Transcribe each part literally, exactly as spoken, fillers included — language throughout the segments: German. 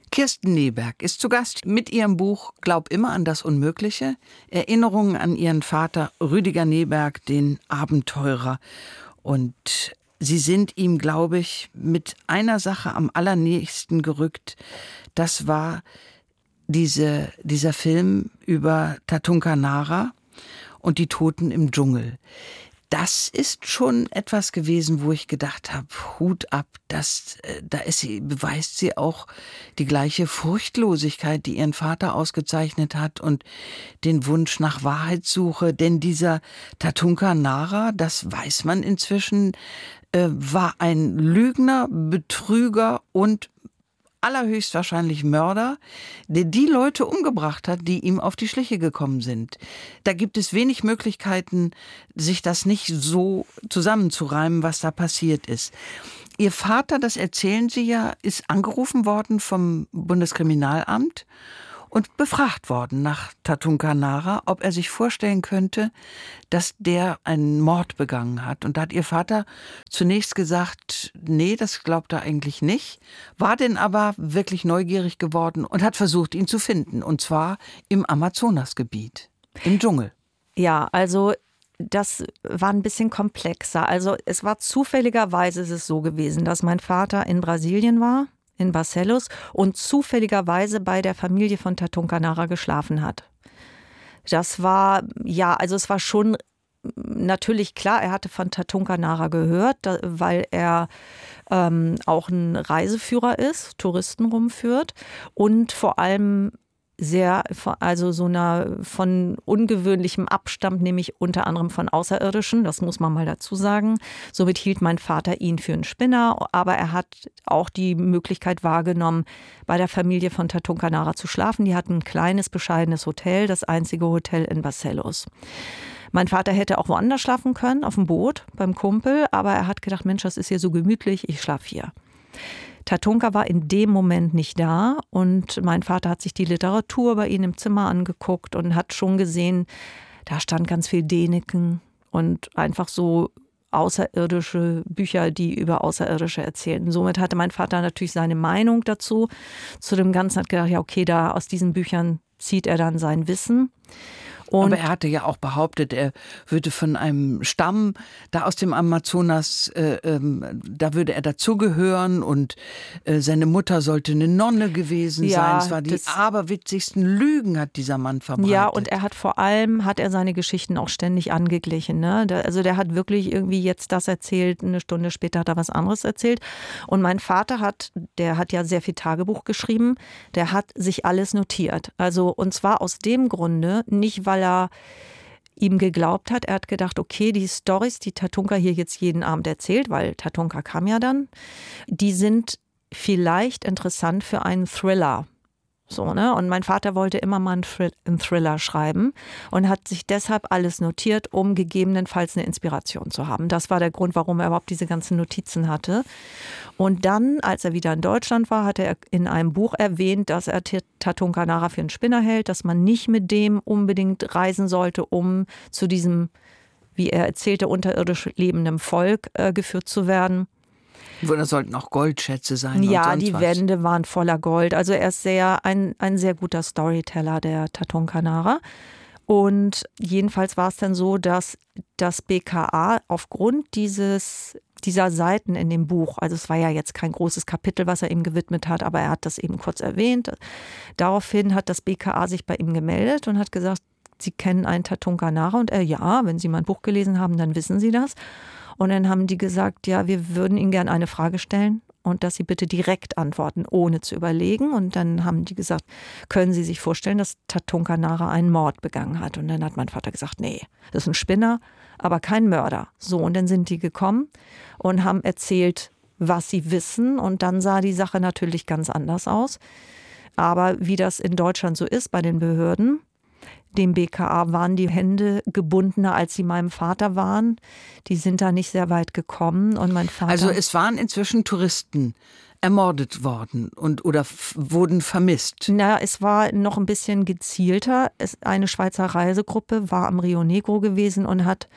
Kirsten Neberg ist zu Gast mit ihrem Buch Glaub immer an das Unmögliche. Erinnerungen an ihren Vater Rüdiger Neberg, den Abenteurer. Und sie sind ihm, glaube ich, mit einer Sache am allernächsten gerückt. Das war diese, dieser Film über Tatunka Nara und die Toten im Dschungel. Das ist schon etwas gewesen, wo ich gedacht habe, Hut ab, das, da ist sie, beweist sie auch die gleiche Furchtlosigkeit, die ihren Vater ausgezeichnet hat und den Wunsch nach Wahrheitssuche. Denn dieser Tatunka Nara, das weiß man inzwischen, äh, war ein Lügner, Betrüger und allerhöchstwahrscheinlich Mörder, der die Leute umgebracht hat, die ihm auf die Schliche gekommen sind. Da gibt es wenig Möglichkeiten, sich das nicht so zusammenzureimen, was da passiert ist. Ihr Vater, das erzählen Sie ja, ist angerufen worden vom Bundeskriminalamt und befragt worden nach Tatunka Nara, ob er sich vorstellen könnte, dass der einen Mord begangen hat. Und da hat Ihr Vater zunächst gesagt, nee, das glaubt er eigentlich nicht, war denn aber wirklich neugierig geworden und hat versucht, ihn zu finden. Und zwar im Amazonasgebiet, im Dschungel. Ja, also das war ein bisschen komplexer. Also es war zufälligerweise ist es so gewesen, dass mein Vater in Brasilien war, in Barcelos, und zufälligerweise bei der Familie von Tatunka Nara geschlafen hat. Das war, ja, also es war schon natürlich klar, er hatte von Tatunka Nara gehört, weil er ähm, auch ein Reiseführer ist, Touristen rumführt und vor allem sehr, also so einer von ungewöhnlichem Abstand, nämlich unter anderem von Außerirdischen, das muss man mal dazu sagen. Somit hielt mein Vater ihn für einen Spinner, aber er hat auch die Möglichkeit wahrgenommen, bei der Familie von Tatunka Nara zu schlafen. Die hatten ein kleines, bescheidenes Hotel, das einzige Hotel in Barcelos. Mein Vater hätte auch woanders schlafen können, auf dem Boot, beim Kumpel, aber er hat gedacht, Mensch, das ist hier so gemütlich, ich schlafe hier. Tatunka war in dem Moment nicht da und mein Vater hat sich die Literatur bei ihm im Zimmer angeguckt und hat schon gesehen, da stand ganz viel Däniken und einfach so außerirdische Bücher, die über Außerirdische erzählten. Somit hatte mein Vater natürlich seine Meinung dazu. Zu dem Ganzen hat gedacht, ja okay, da aus diesen Büchern zieht er dann sein Wissen. Und aber er hatte ja auch behauptet, er würde von einem Stamm da aus dem Amazonas, äh, ähm, da würde er dazugehören und äh, seine Mutter sollte eine Nonne gewesen ja, sein. Es war die aberwitzigsten Lügen, hat dieser Mann verbreitet. Ja, und er hat vor allem, hat er seine Geschichten auch ständig angeglichen. Ne? Der, also der hat wirklich irgendwie jetzt das erzählt, eine Stunde später hat er was anderes erzählt. Und mein Vater hat, der hat ja sehr viel Tagebuch geschrieben, der hat sich alles notiert. Also und zwar aus dem Grunde, nicht weil er ihm geglaubt hat. Er hat gedacht, okay, die Storys, die Tatunka hier jetzt jeden Abend erzählt, weil Tatunka kam ja dann, die sind vielleicht interessant für einen Thriller. So, ne? Und mein Vater wollte immer mal einen Thriller schreiben und hat sich deshalb alles notiert, um gegebenenfalls eine Inspiration zu haben. Das war der Grund, warum er überhaupt diese ganzen Notizen hatte. Und dann, als er wieder in Deutschland war, hat er in einem Buch erwähnt, dass er Tatunka Nara für einen Spinner hält, dass man nicht mit dem unbedingt reisen sollte, um zu diesem, wie er erzählte, unterirdisch lebenden Volk äh, geführt zu werden. Da sollten auch Goldschätze sein. Ja, und sonst die was. Wände waren voller Gold. Also er ist sehr, ein, ein sehr guter Storyteller, der Tatunka Nara. Und jedenfalls war es dann so, dass das B K A aufgrund dieses, dieser Seiten in dem Buch, also es war ja jetzt kein großes Kapitel, was er ihm gewidmet hat, aber er hat das eben kurz erwähnt. Daraufhin hat das B K A sich bei ihm gemeldet und hat gesagt, Sie kennen einen Tatunka Nara. Und er, ja, wenn Sie mein Buch gelesen haben, dann wissen Sie das. Und dann haben die gesagt, ja, wir würden Ihnen gerne eine Frage stellen und dass Sie bitte direkt antworten, ohne zu überlegen. Und dann haben die gesagt, können Sie sich vorstellen, dass Tatunka Nara einen Mord begangen hat? Und dann hat mein Vater gesagt, nee, das ist ein Spinner, aber kein Mörder. So, und dann sind die gekommen und haben erzählt, was sie wissen. Und dann sah die Sache natürlich ganz anders aus. Aber wie das in Deutschland so ist bei den Behörden, dem B K A waren die Hände gebundener, als sie meinem Vater waren. Die sind da nicht sehr weit gekommen. Und mein Vater. Also es waren inzwischen Touristen ermordet worden und oder f- wurden vermisst. Na, es war noch ein bisschen gezielter. Es, eine Schweizer Reisegruppe war am Rio Negro gewesen und hat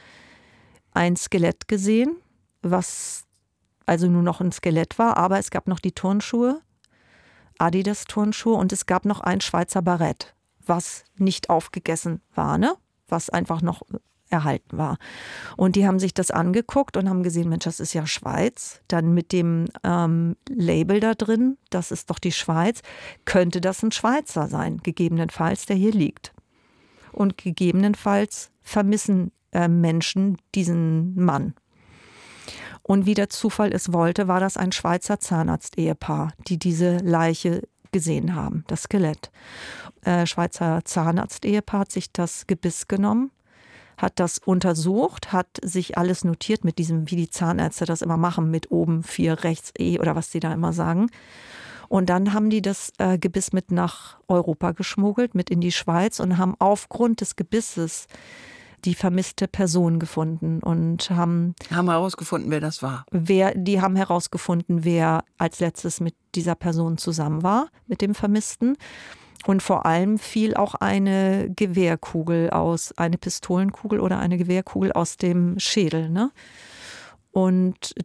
ein Skelett gesehen, was also nur noch ein Skelett war, aber es gab noch die Turnschuhe. Adidas-Turnschuhe und es gab noch ein Schweizer Barett, was nicht aufgegessen war, ne? Was einfach noch erhalten war. Und die haben sich das angeguckt und haben gesehen, Mensch, das ist ja Schweiz. Dann mit dem ähm, Label da drin, das ist doch die Schweiz, könnte das ein Schweizer sein, gegebenenfalls, der hier liegt. Und gegebenenfalls vermissen äh, Menschen diesen Mann. Und wie der Zufall es wollte, war das ein Schweizer Zahnarzt-Ehepaar, die diese Leiche gesehen haben, das Skelett. Äh, Schweizer Zahnarzt-Ehepaar hat sich das Gebiss genommen, hat das untersucht, hat sich alles notiert mit diesem, wie die Zahnärzte das immer machen, mit oben vier, rechts E oder was die da immer sagen. Und dann haben die das äh, Gebiss mit nach Europa geschmuggelt, mit in die Schweiz und haben aufgrund des Gebisses die vermisste Person gefunden und haben haben herausgefunden, wer das war. Wer, die haben herausgefunden, wer als letztes mit dieser Person zusammen war, mit dem Vermissten. Und vor allem fiel auch eine Gewehrkugel aus, eine Pistolenkugel oder eine Gewehrkugel aus dem Schädel, ne? Und